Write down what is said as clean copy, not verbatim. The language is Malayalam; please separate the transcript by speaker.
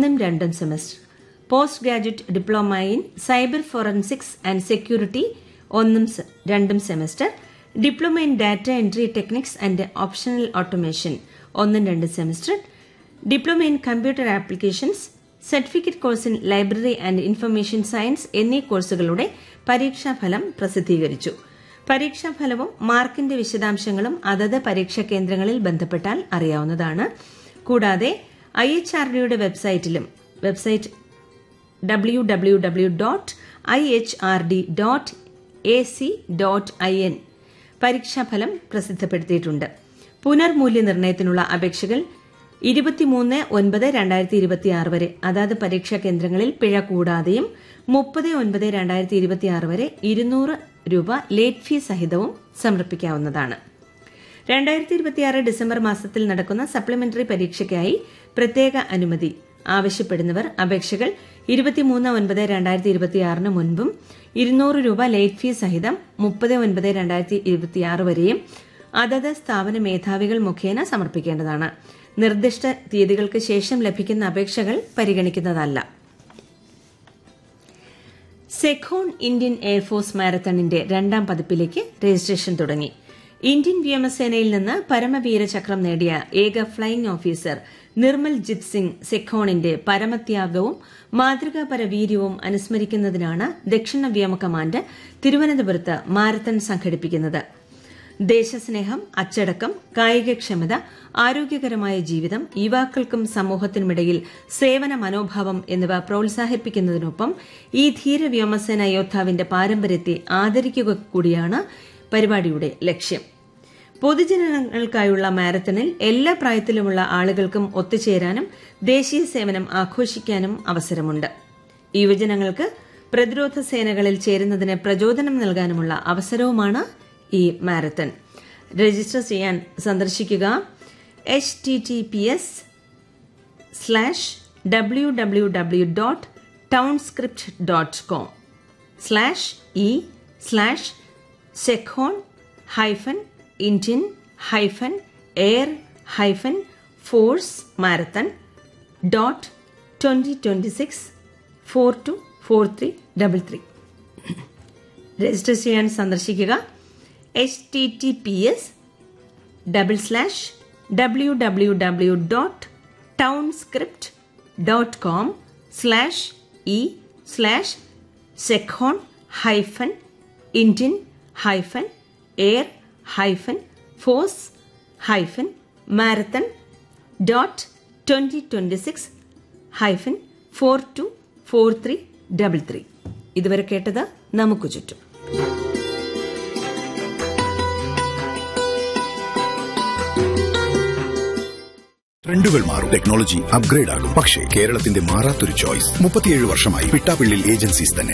Speaker 1: 1ഉം 2ഉം semester. Post graduate diploma in cyber forensics and security 1ഉം 2ഉം semester. Diploma in data entry techniques and optional automation 1ഉം 2ഉം semester. Diploma in computer applications, certificate course in library and information science എന്നീ കോഴ്സുകളുടെ പരീക്ഷാഫലം പ്രസിദ്ധീകരിച്ചു. പരീക്ഷാഫലവും മാർക്കിന്റെ വിശദാംശങ്ങളും അതത് പരീക്ഷാ കേന്ദ്രങ്ങളിൽ ബന്ധപ്പെട്ടാൽ അറിയാവുന്നതാണ്. കൂടാതെ IHRDയുടെ വെബ്സൈറ്റിലും വെബ്സൈറ്റ് www.ihrd.ac.in പരീക്ഷാഫലം പ്രസിദ്ധപ്പെടുത്തിയിട്ടുണ്ട്. പുനർമൂല്യനിർണ്ണയത്തിനുള്ള അപേക്ഷകൾ 23/9/2026 വരെ അതാത് പരീക്ഷാ കേന്ദ്രങ്ങളിൽ പിഴ കൂടാതെയും 30/9/2026 വരെ 200 രൂപ ലേറ്റ് ഫീ സഹിതവും സമർപ്പിക്കാവുന്നതാണ്. 2026 ഡിസംബർ മാസത്തിൽ നടക്കുന്ന സപ്ലിമെന്ററി പരീക്ഷയ്ക്കായി പ്രത്യേക അനുമതി ആവശ്യപ്പെടുന്നവർ അപേക്ഷകൾ 23/9/2026 മുൻപും 200 രൂപ ലേറ്റ് ഫീ സഹിതം 30/9/2026 വരെയും അതത് സ്ഥാപന മേധാവികൾ മുഖേന സമർപ്പിക്കേണ്ടതാണ്. നിർദ്ദിഷ്ട തീയതികൾക്ക് ശേഷം ലഭിക്കുന്ന അപേക്ഷകൾ പരിഗണിക്കുന്നതല്ല. സെഖോൺ ഇന്ത്യൻ എയർഫോഴ്സ് മാരത്തണിന്റെ 2ാം പതിപ്പിലേക്ക് രജിസ്ട്രേഷൻ തുടങ്ങി. ഇന്ത്യൻ വ്യോമസേനയിൽ നിന്ന് പരമവീര ചക്രം നേടിയ ഏക ഫ്ളൈയിംഗ് ഓഫീസർ നിർമ്മൽ ജിത് സിംഗ് സെഖോണിന്റെ പരമത്യാഗവും മാതൃകാപര വീര്യവും അനുസ്മരിക്കുന്നതിനാണ് ദക്ഷിണ വ്യോമ കമാൻഡ് തിരുവനന്തപുരത്ത് മാരത്തൺ സംഘടിപ്പിക്കുന്നത്. ദേശസ്നേഹം, അച്ചടക്കം, കായികക്ഷമത, ആരോഗ്യകരമായ ജീവിതം, യുവാക്കൾക്കും സമൂഹത്തിനുമിടയിൽ സേവന മനോഭാവം എന്നിവ പ്രോത്സാഹിപ്പിക്കുന്നതിനൊപ്പം ഈ ധീര വ്യോമസേന യോദ്ധാവിന്റെ പാരമ്പര്യത്തെ ആദരിക്കുക കൂടിയാണ് പരിപാടിയുടെ ലക്ഷ്യം. പൊതുജനങ്ങൾക്കായുള്ള മാരത്തണിൽ എല്ലാ പ്രായത്തിലുമുള്ള ആളുകൾക്കും ഒത്തുചേരാനും ദേശീയ സേവനം ആഘോഷിക്കാനും അവസരമുണ്ട്. യുവജനങ്ങൾക്ക് പ്രതിരോധ സേനകളിൽ ചേരുന്നതിന് പ്രചോദനം നൽകാനുമുള്ള അവസരവുമാണ് ഈ മാരത്തൺ. രജിസ്റ്റർ ചെയ്യാൻ സന്ദർശിക്കുക https://www.townscript.com/e/sekhon-indian-air-force-marathon.2026-424333. രജിസ്റ്റർ ചെയ്യാൻ സന്ദർശിക്കുക https://www.townscript.com/e/sekhon-marathon.2026-424333. ഇതുവരെ കേട്ടത് നമുക്ക് ചുറ്റും.
Speaker 2: ട്രെൻഡുകൾ മാറും, ടെക്നോളജി അപ്ഗ്രേഡ് ആകും, പക്ഷേ കേരളത്തിന്റെ മാറാത്തൊരു ചോയ്സ് 37 വർഷമായി പിട്ടാപ്പിള്ളിൽ ഏജൻസീസ് തന്നെ.